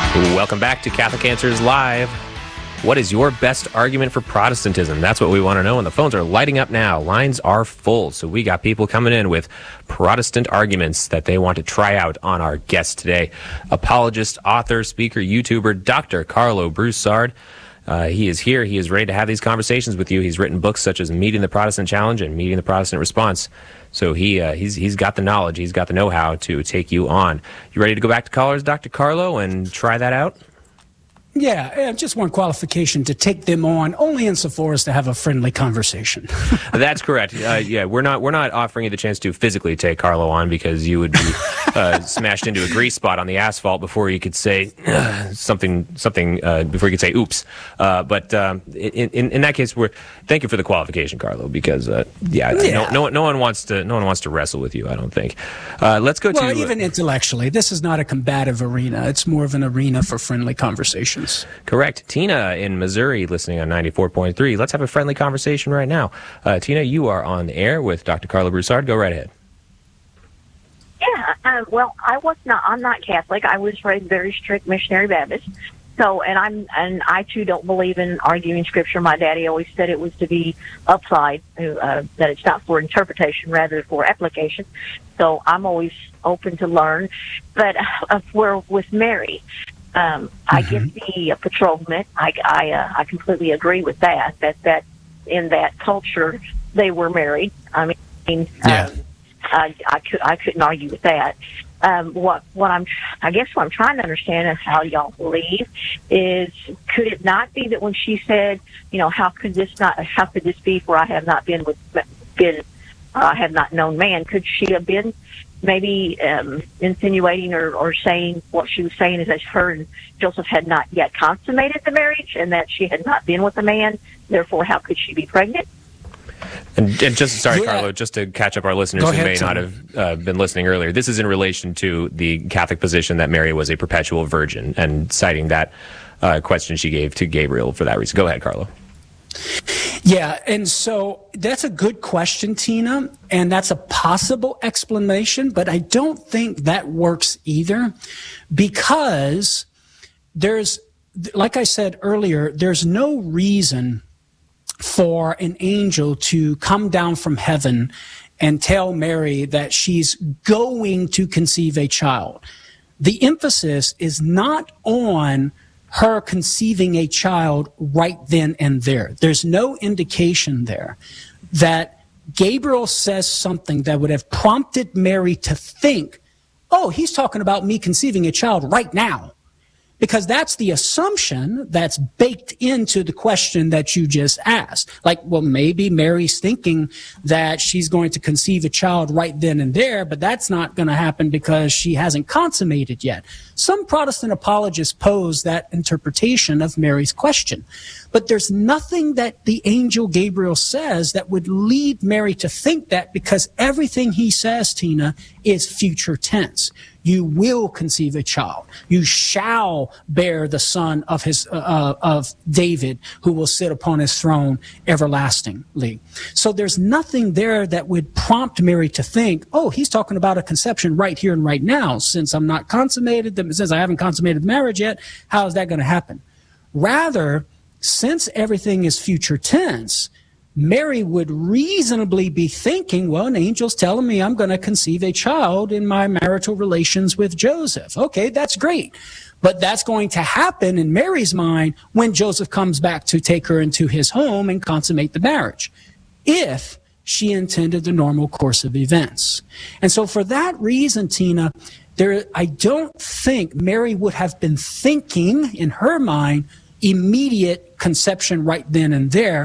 Welcome back to Catholic Answers Live. What is your best argument for Protestantism? That's what we want to know, and the phones are lighting up now. Lines are full, so we got people coming in with Protestant arguments that they want to try out on our guest today. Apologist, author, speaker, YouTuber, Dr. Carlo Broussard. He is here. He is ready to have these conversations with you. He's written books such as Meeting the Protestant Challenge and Meeting the Protestant Response. So he's got the knowledge, he's got the know-how to take you on. You ready to go back to callers, Dr. Carlo, and try that out? Yeah, just one qualification: to take them on only insofar as to have a friendly conversation. That's correct. Yeah, we're not offering you the chance to physically take Carlo on, because you would be smashed into a grease spot on the asphalt before you could say something before you could say oops. But in that case, thank you for the qualification, Carlo, because no one wants to wrestle with you, I don't think. Let's go to even intellectually. This is not a combative arena. It's more of an arena for friendly conversations. Correct. Tina in Missouri, listening on 94.3. Let's have a friendly conversation right now. Tina, you are on the air with Dr. Carlo Broussard. Go right ahead. Yeah, well, I'm not Catholic. I was raised very strict missionary Baptist. So, and I too don't believe in arguing Scripture. My daddy always said it was to be applied, that it's not for interpretation, rather for application. So I'm always open to learn. But with Mary, I get the betrothment. I completely agree with that in that culture they were married. I mean, I couldn't argue with that. What I'm trying to understand is how y'all believe is, could it not be that when she said, how could this be, for I have not I have not known man, could she have been maybe insinuating or saying what she was saying is that her and Joseph had not yet consummated the marriage, and that she had not been with a man, therefore how could she be pregnant? And Carlo, just to catch up our listeners who may not have been listening earlier, this is in relation to the Catholic position that Mary was a perpetual virgin, and citing that question she gave to Gabriel for that reason. Go ahead, Carlo. Yeah, and so that's a good question, Tina, and that's a possible explanation, but I don't think that works either, because like I said earlier, there's no reason for an angel to come down from heaven and tell Mary that she's going to conceive a child. The emphasis is not on her conceiving a child right then and there. There's no indication there that Gabriel says something that would have prompted Mary to think, oh, he's talking about me conceiving a child right now. Because that's the assumption that's baked into the question that you just asked. Like, well, maybe Mary's thinking that she's going to conceive a child right then and there, but that's not going to happen because she hasn't consummated yet. Some Protestant apologists pose that interpretation of Mary's question. But there's nothing that the angel Gabriel says that would lead Mary to think that, because everything he says, Tina, is future tense. You will conceive a child. You shall bear the son of of David, who will sit upon his throne everlastingly. So there's nothing there that would prompt Mary to think, oh, he's talking about a conception right here and right now. Since I'm not consummated, since I haven't consummated marriage yet, how is that going to happen? Rather, since everything is future tense, Mary would reasonably be thinking, well, an angel's telling me I'm going to conceive a child in my marital relations with Joseph. Okay, that's great. But that's going to happen in Mary's mind when Joseph comes back to take her into his home and consummate the marriage, if she intended the normal course of events. And so for that reason, Tina, I don't think Mary would have been thinking in her mind immediate conception right then and there.